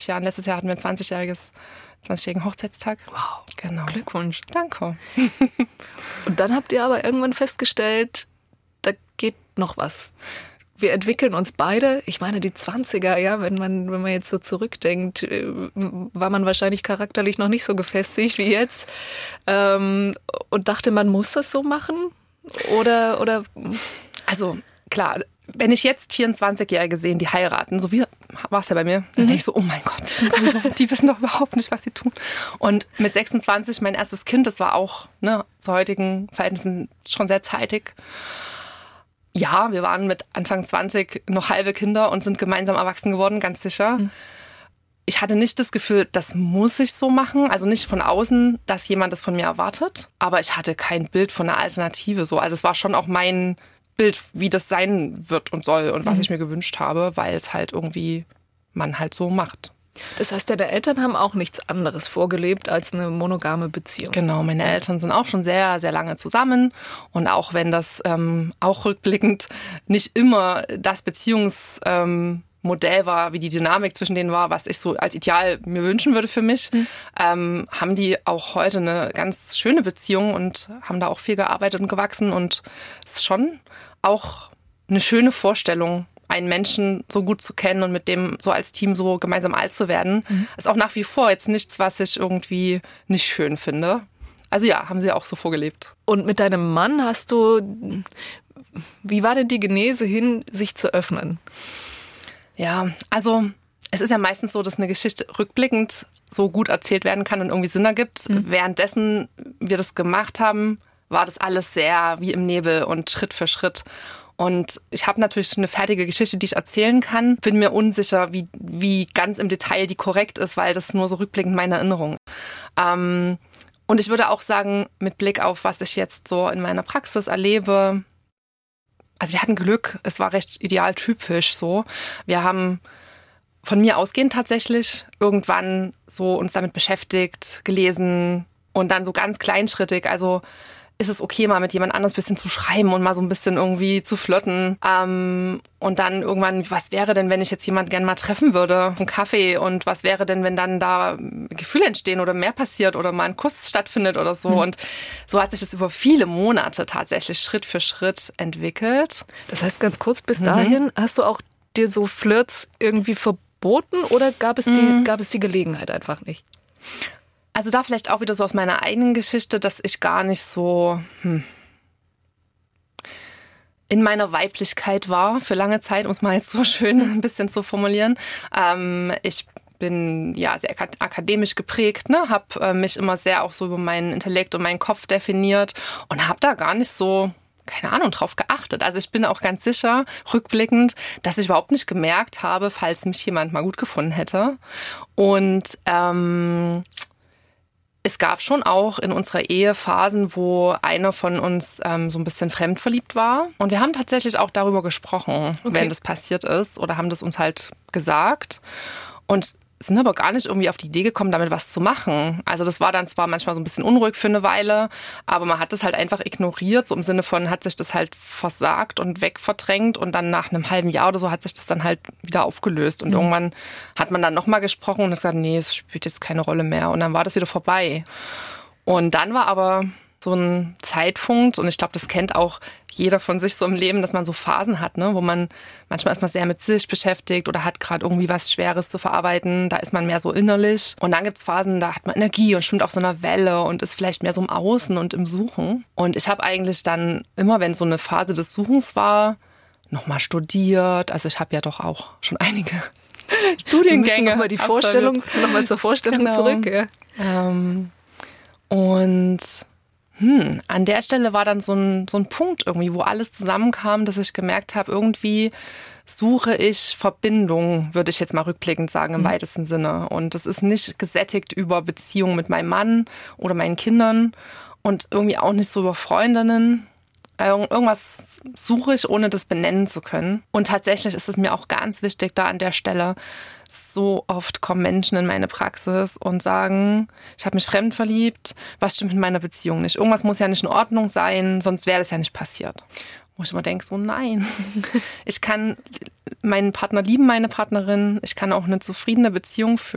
20 Jahren. Letztes Jahr hatten wir ein 20-jährigen Hochzeitstag. Wow, genau. Glückwunsch. Danke. Und dann habt ihr aber irgendwann festgestellt, da geht noch was. Wir entwickeln uns beide. Ich meine, die 20er, ja, wenn man jetzt so zurückdenkt, war man wahrscheinlich charakterlich noch nicht so gefestigt wie jetzt. Und dachte, man muss das so machen? Oder? Also, klar, wenn ich jetzt 24-Jährige sehe, die heiraten, so wie war es ja bei mir, dann denke ich so, oh mein Gott, die wissen doch überhaupt nicht, was sie tun. Und mit 26 mein erstes Kind, das war auch zu heutigen Verhältnissen schon sehr zeitig. Ja, wir waren mit Anfang 20 noch halbe Kinder und sind gemeinsam erwachsen geworden, ganz sicher. Ich hatte nicht das Gefühl, das muss ich so machen. Also nicht von außen, dass jemand das von mir erwartet. Aber ich hatte kein Bild von einer Alternative. So. Also es war schon auch mein Bild, wie das sein wird und soll und was ich mir gewünscht habe, weil es halt irgendwie man halt so macht. Das heißt, deine Eltern haben auch nichts anderes vorgelebt als eine monogame Beziehung. Genau, meine Eltern sind auch schon sehr, sehr lange zusammen. Und auch wenn das auch rückblickend nicht immer das Beziehungsmodell war, wie die Dynamik zwischen denen war, was ich so als Ideal mir wünschen würde für mich, haben die auch heute eine ganz schöne Beziehung und haben da auch viel gearbeitet und gewachsen. Und es ist schon auch eine schöne Vorstellung, einen Menschen so gut zu kennen und mit dem so als Team so gemeinsam alt zu werden, ist auch nach wie vor jetzt nichts, was ich irgendwie nicht schön finde. Also ja, haben sie auch so vorgelebt. Und mit deinem Mann wie war denn die Genese hin, sich zu öffnen? Ja, also es ist ja meistens so, dass eine Geschichte rückblickend so gut erzählt werden kann und irgendwie Sinn ergibt. Währenddessen wir das gemacht haben, war das alles sehr wie im Nebel und Schritt für Schritt. Und ich habe natürlich eine fertige Geschichte, die ich erzählen kann. Bin mir unsicher, wie ganz im Detail die korrekt ist, weil das nur so rückblickend meine Erinnerung. Und ich würde auch sagen, mit Blick auf, was ich jetzt so in meiner Praxis erlebe, also wir hatten Glück, es war recht idealtypisch so. Wir haben von mir ausgehend tatsächlich irgendwann so uns damit beschäftigt, gelesen und dann so ganz kleinschrittig, also ist es okay, mal mit jemand anderes ein bisschen zu schreiben und mal so ein bisschen irgendwie zu flirten. Und dann irgendwann, was wäre denn, wenn ich jetzt jemanden gerne mal treffen würde, einen Kaffee, und was wäre denn, wenn dann da Gefühle entstehen oder mehr passiert oder mal ein Kuss stattfindet oder so. Und so hat sich das über viele Monate tatsächlich Schritt für Schritt entwickelt. Das heißt, ganz kurz, bis dahin hast du auch dir so Flirts irgendwie verboten oder gab es die Gelegenheit einfach nicht? Also da vielleicht auch wieder so aus meiner eigenen Geschichte, dass ich gar nicht so in meiner Weiblichkeit war für lange Zeit, um es mal jetzt so schön ein bisschen zu formulieren. Ich bin ja sehr akademisch geprägt, habe mich immer sehr auch so über meinen Intellekt und meinen Kopf definiert und habe da gar nicht so, keine Ahnung, drauf geachtet. Also ich bin auch ganz sicher, rückblickend, dass ich überhaupt nicht gemerkt habe, falls mich jemand mal gut gefunden hätte. Und es gab schon auch in unserer Ehe Phasen, wo einer von uns so ein bisschen fremdverliebt war. Und wir haben tatsächlich auch darüber gesprochen, wenn das passiert ist, oder haben das uns halt gesagt. Und sind aber gar nicht irgendwie auf die Idee gekommen, damit was zu machen. Also das war dann zwar manchmal so ein bisschen unruhig für eine Weile, aber man hat das halt einfach ignoriert, so im Sinne von, hat sich das halt versagt und wegverdrängt, und dann nach einem halben Jahr oder so hat sich das dann halt wieder aufgelöst. Und irgendwann hat man dann nochmal gesprochen und gesagt, nee, es spielt jetzt keine Rolle mehr. Und dann war das wieder vorbei. Und dann war aber so ein Zeitpunkt, und ich glaube, das kennt auch jeder von sich so im Leben, dass man so Phasen hat, wo man manchmal ist man sehr mit sich beschäftigt oder hat gerade irgendwie was Schweres zu verarbeiten, da ist man mehr so innerlich. Und dann gibt es Phasen, da hat man Energie und schwimmt auf so einer Welle und ist vielleicht mehr so im Außen und im Suchen. Und ich habe eigentlich dann immer, wenn so eine Phase des Suchens war, nochmal studiert. Also ich habe ja doch auch schon einige Studiengänge. Nochmal zur Vorstellung zurück. Ja. Und an der Stelle war dann so ein Punkt irgendwie, wo alles zusammenkam, dass ich gemerkt habe, irgendwie suche ich Verbindung, würde ich jetzt mal rückblickend sagen, im weitesten Sinne. Und das ist nicht gesättigt über Beziehungen mit meinem Mann oder meinen Kindern und irgendwie auch nicht so über Freundinnen. Irgendwas suche ich, ohne das benennen zu können. Und tatsächlich ist es mir auch ganz wichtig, da an der Stelle, so oft kommen Menschen in meine Praxis und sagen, ich habe mich fremd verliebt, was stimmt mit meiner Beziehung nicht? Irgendwas muss ja nicht in Ordnung sein, sonst wäre das ja nicht passiert. Wo ich immer denke, so nein, ich kann meinen Partner lieben, meine Partnerin, ich kann auch eine zufriedene Beziehung führen.